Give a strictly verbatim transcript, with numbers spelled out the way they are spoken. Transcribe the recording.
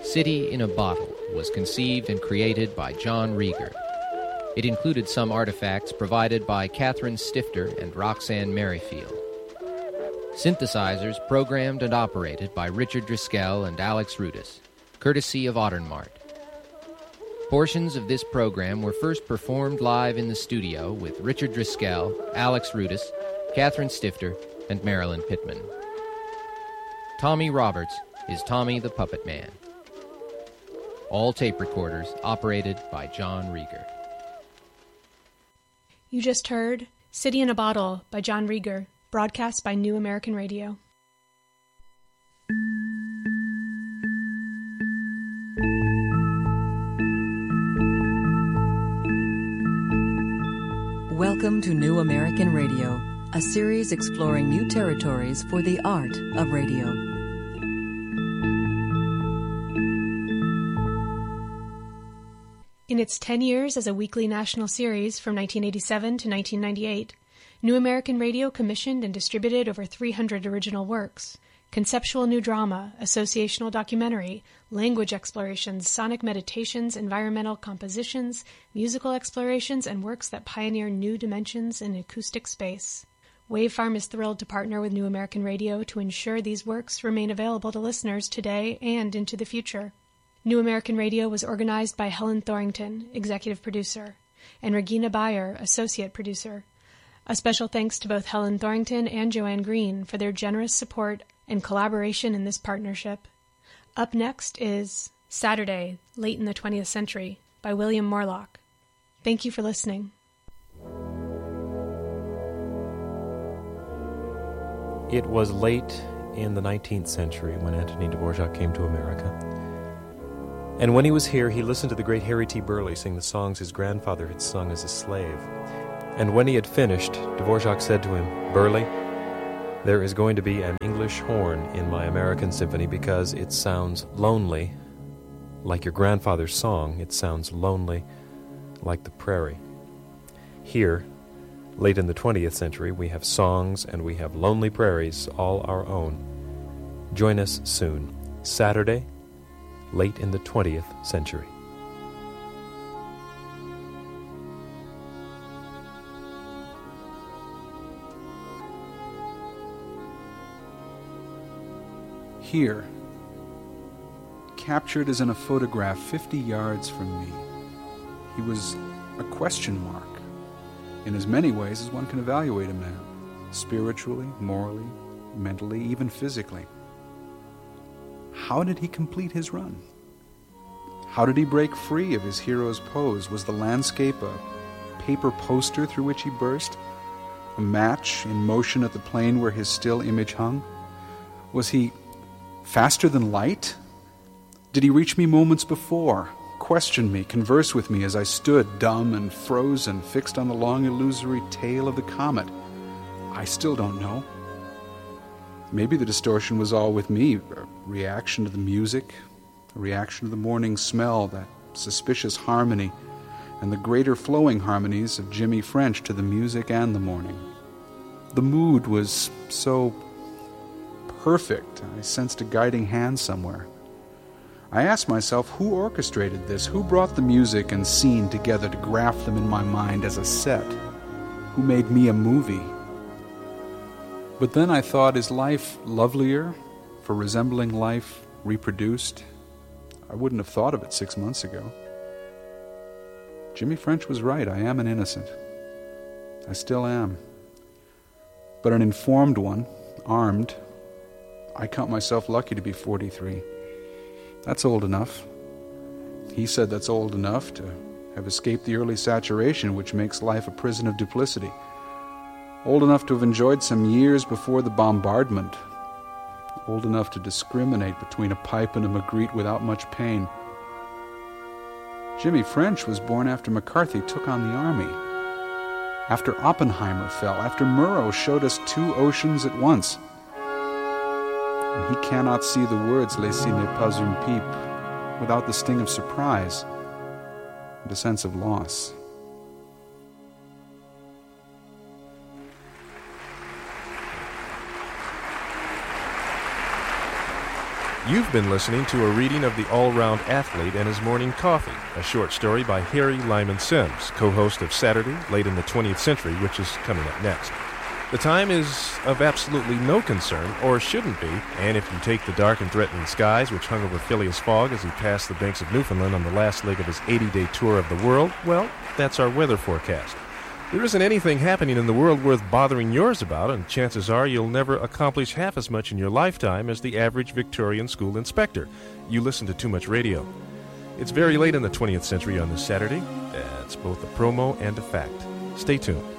City in a Bottle was conceived and created by John Rieger. It included some artifacts provided by Catherine Stifter and Roxanne Merrifield. Synthesizers programmed and operated by Richard Driscoll and Alex Rudis, courtesy of Ottermart. Portions of this program were first performed live in the studio with Richard Driscoll, Alex Rudis, Catherine Stifter, and Marilyn Pittman. Tommy Roberts is Tommy the Puppet Man. All tape recorders operated by John Rieger. You just heard City in a Bottle by John Rieger, broadcast by New American Radio. Welcome to New American Radio, a series exploring new territories for the art of radio. In its ten years as a weekly national series from nineteen eighty-seven to nineteen ninety-eight, New American Radio commissioned and distributed over three hundred original works: conceptual new drama, associational documentary, language explorations, sonic meditations, environmental compositions, musical explorations, and works that pioneer new dimensions in acoustic space. Wavefarm is thrilled to partner with New American Radio to ensure these works remain available to listeners today and into the future. New American Radio was organized by Helen Thorington, executive producer, and Regina Bayer, associate producer. A special thanks to both Helen Thorington and Joanne Green for their generous support and collaboration in this partnership. Up next is Saturday, Late in the twentieth Century by William Morlock. Thank you for listening. It was late in the nineteenth century when Antonin Dvorak came to America. And when he was here, he listened to the great Harry T. Burleigh sing the songs his grandfather had sung as a slave. And when he had finished, Dvorak said to him, "Burleigh, there is going to be an English horn in my American symphony because it sounds lonely, like your grandfather's song. It sounds lonely, like the prairie." Here, late in the twentieth century, we have songs and we have lonely prairies all our own. Join us soon, Saturday, late in the twentieth century. Here, captured as in a photograph fifty yards from me, he was a question mark in as many ways as one can evaluate a man, spiritually, morally, mentally, even physically. How did he complete his run? How did he break free of his hero's pose? Was the landscape a paper poster through which he burst? A match in motion at the plane where his still image hung? Was he faster than light? Did he reach me moments before, question me, converse with me as I stood dumb and frozen, fixed on the long illusory tail of the comet? I still don't know. Maybe the distortion was all with me, a reaction to the music, a reaction to the morning smell, that suspicious harmony, and the greater flowing harmonies of Jimmy French to the music and the morning. The mood was so perfect, I sensed a guiding hand somewhere. I asked myself, who orchestrated this? Who brought the music and scene together to graft them in my mind as a set? Who made me a movie? But then I thought, is life lovelier for resembling life reproduced? I wouldn't have thought of it six months ago. Jimmy French was right. I am an innocent. I still am. But an informed one, armed. I count myself lucky to be forty-three. That's old enough. He said that's old enough to have escaped the early saturation which makes life a prison of duplicity. Old enough to have enjoyed some years before the bombardment. Old enough to discriminate between a pipe and a Magritte without much pain. Jimmy French was born after McCarthy took on the army. After Oppenheimer fell. After Murrow showed us two oceans at once. And he cannot see the words "Laissez n'est pas une pipe" without the sting of surprise and a sense of loss. You've been listening to a reading of The All-Round Athlete and His Morning Coffee, a short story by Harry Lyman Sims, co-host of Saturday, Late in the twentieth Century, which is coming up next. The time is of absolutely no concern, or shouldn't be, and if you take the dark and threatening skies which hung over Phileas Fogg as he passed the banks of Newfoundland on the last leg of his eighty-day tour of the world, well, that's our weather forecast. There isn't anything happening in the world worth bothering yours about, and chances are you'll never accomplish half as much in your lifetime as the average Victorian school inspector. You listen to too much radio. It's very late in the twentieth century on this Saturday. That's both a promo and a fact. Stay tuned.